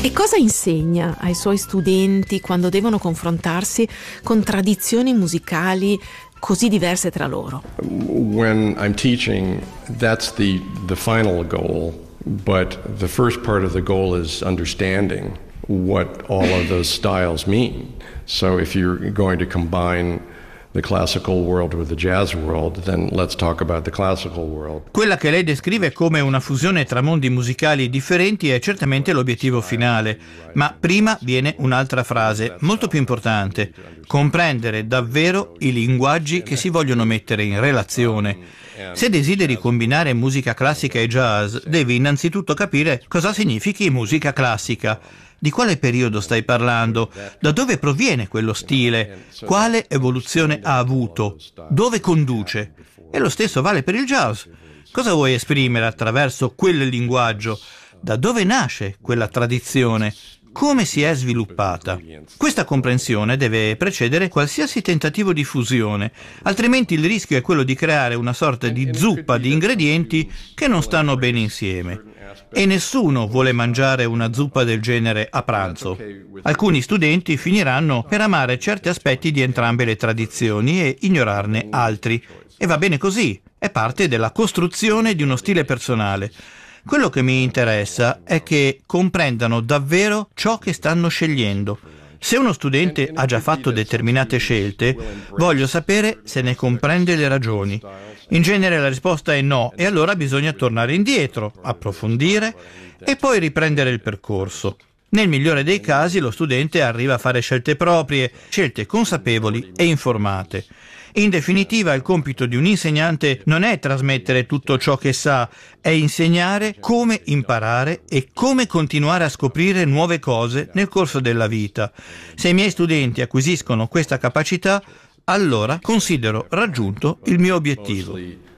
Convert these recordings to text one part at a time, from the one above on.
E cosa insegna ai suoi studenti quando devono confrontarsi con tradizioni musicali così diverse tra loro? When I'm teaching, that's the final goal, but the first part of the goal is understanding what all of those styles mean. So if you're going to combine the classical world with the jazz world, then let's talk about the classical world. Quella che lei descrive come una fusione tra mondi musicali differenti è certamente l'obiettivo finale, ma prima viene un'altra frase, molto più importante: comprendere davvero i linguaggi che si vogliono mettere in relazione. Se desideri combinare musica classica e jazz, devi innanzitutto capire cosa significhi musica classica. Di quale periodo stai parlando? Da dove proviene quello stile? Quale evoluzione ha avuto? Dove conduce? E lo stesso vale per il jazz. Cosa vuoi esprimere attraverso quel linguaggio? Da dove nasce quella tradizione? Come si è sviluppata? Questa comprensione deve precedere qualsiasi tentativo di fusione, altrimenti il rischio è quello di creare una sorta di zuppa di ingredienti che non stanno bene insieme. E nessuno vuole mangiare una zuppa del genere a pranzo. Alcuni studenti finiranno per amare certi aspetti di entrambe le tradizioni e ignorarne altri. E va bene così, è parte della costruzione di uno stile personale. Quello che mi interessa è che comprendano davvero ciò che stanno scegliendo. Se uno studente ha già fatto determinate scelte, voglio sapere se ne comprende le ragioni. In genere la risposta è no, e allora bisogna tornare indietro, approfondire e poi riprendere il percorso. Nel migliore dei casi lo studente arriva a fare scelte proprie, scelte consapevoli e informate. In definitiva, il compito di un insegnante non è trasmettere tutto ciò che sa, è insegnare come imparare e come continuare a scoprire nuove cose nel corso della vita. Se i miei studenti acquisiscono questa capacità, allora considero raggiunto il mio obiettivo.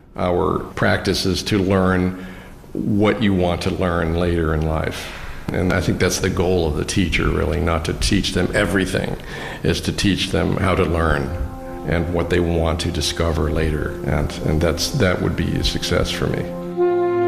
Our practice is to learn what you want to learn later in life. And I think that's the goal of the teacher, really, not to teach them everything, is to teach them how to learn and what they want to discover later. And that would be a success for me.